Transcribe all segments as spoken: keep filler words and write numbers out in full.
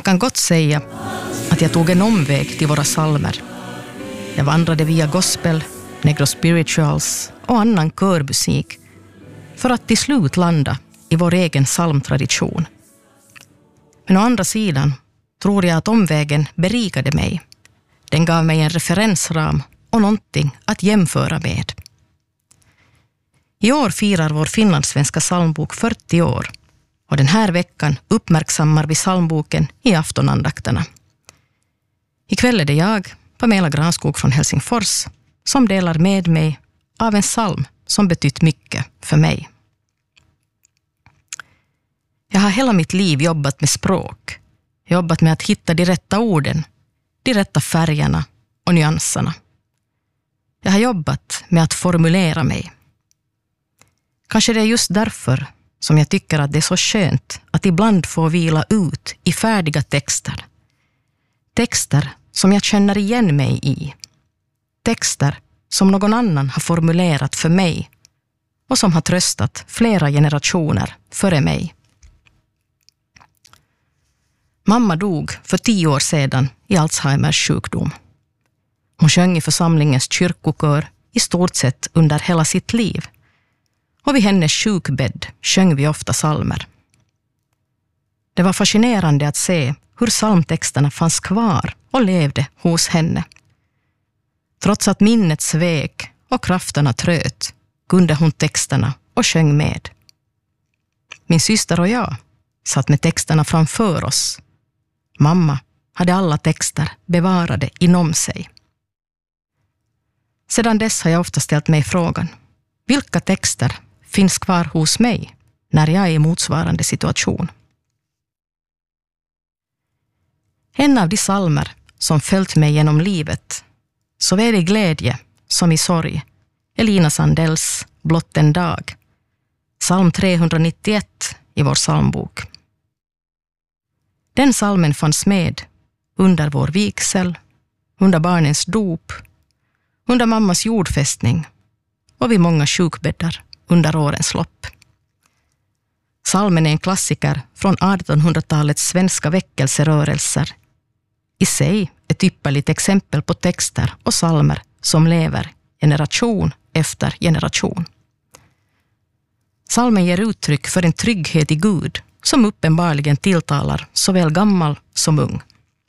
kan gott säga att jag tog en omväg till våra salmer. Jag vandrade via gospel, negro spirituals och annan körmusik för att till slut landa i vår egen psalmtradition. Men å andra sidan tror jag att omvägen berikade mig. Den gav mig en referensram och någonting att jämföra med. I år firar vår finlandssvenska psalmbok fyrtio år och den här veckan uppmärksammar vi psalmboken i aftonandakterna. Ikväll är det jag, Pamela Granskog från Helsingfors, som delar med mig av en psalm som betytt mycket för mig. Jag har hela mitt liv jobbat med språk, jobbat med att hitta de rätta orden, de rätta färgerna och nyanserna. Jag har jobbat med att formulera mig. Kanske det är just därför som jag tycker att det är så skönt att ibland få vila ut i färdiga texter. Texter som jag känner igen mig i. Texter som någon annan har formulerat för mig och som har tröstat flera generationer före mig. Mamma dog för tio år sedan i Alzheimers sjukdom. Hon sjöng i församlingens kyrkokör i stort sett under hela sitt liv. Och vid hennes sjukbädd sjöng vi ofta psalmer. Det var fascinerande att se hur psalmtexterna fanns kvar och levde hos henne. Trots att minnet svek och krafterna tröt kunde hon texterna och sjöng med. Min syster och jag satt med texterna framför oss. Mamma hade alla texter bevarade inom sig. Sedan dess har jag ofta ställt mig frågan: vilka texter finns kvar hos mig när jag är i motsvarande situation? En av de psalmer som följt mig genom livet, såväl i glädje som i sorg, är Lina Sandells Blott en dag, psalm trehundranittioett i vår psalmbok. Den psalmen fanns med under vår vigsel, under barnens dop, under mammas jordfästning och vid många sjukbäddar under årens lopp. Psalmen är en klassiker från artonhundratalets svenska väckelserörelser. I sig ett ypperligt exempel på texter och psalmer som lever generation efter generation. Psalmen ger uttryck för en trygghet i Gud som uppenbarligen tilltalar såväl gammal som ung.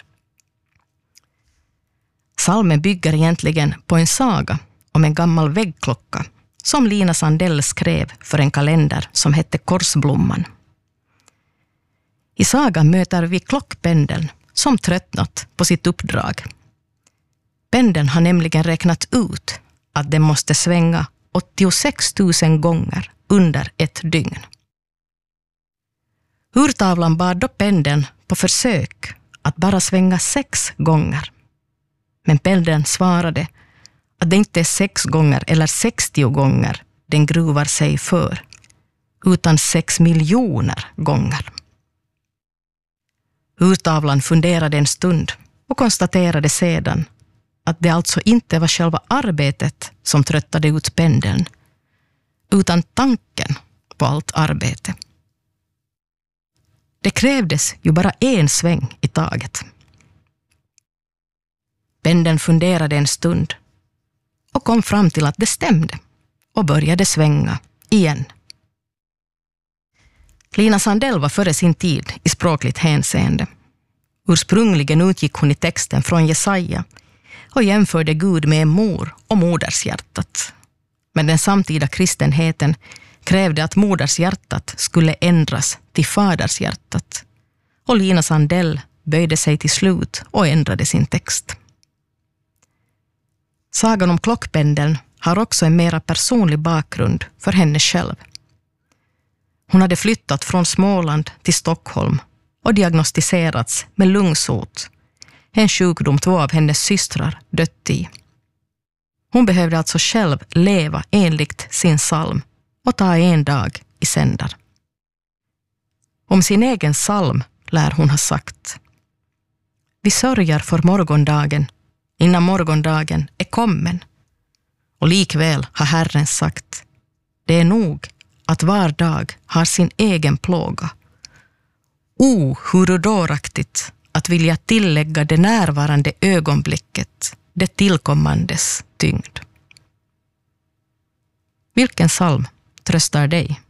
Psalmen bygger egentligen på en saga om en gammal väggklocka som Lina Sandell skrev för en kalender som hette Korsblomman. I sagan möter vi klockpendeln som tröttnat på sitt uppdrag. Pendeln har nämligen räknat ut att den måste svänga åttiosex tusen gånger under ett dygn. Urtavlan bad då pendeln på försök att bara svänga sex gånger. Men pendeln svarade att det inte är sex gånger eller sextio gånger den gruvar sig för, utan sex miljoner gånger. Urtavlan funderade en stund och konstaterade sedan att det alltså inte var själva arbetet som tröttade ut pendeln, utan tanken på allt arbete. Det krävdes ju bara en sväng i taget. Pendeln funderade en stund och kom fram till att det stämde och började svänga igen. Lina Sandell var före sin tid i språkligt hänseende. Ursprungligen utgick hon i texten från Jesaja och jämförde Gud med en mor och modershjärtat. Men den samtida kristenheten krävde att modershjärtat skulle ändras till fadershjärtat. Och Lina Sandell böjde sig till slut och ändrade sin text. Sagan om klockpendeln har också en mera personlig bakgrund för henne själv. Hon hade flyttat från Småland till Stockholm och diagnostiserats med lungsot, en sjukdom två av hennes systrar dött i. Hon behövde alltså själv leva enligt sin psalm och ta en dag i sänder. Om sin egen psalm lär hon ha sagt: vi sörjer för morgondagen innan morgondagen är kommen. Och likväl har Herren sagt: det är nog att var dag har sin egen plåga. O, hur dåraktigt att vilja tillägga det närvarande ögonblicket, det tillkommandes tyngd. Vilken psalm tröstar dig?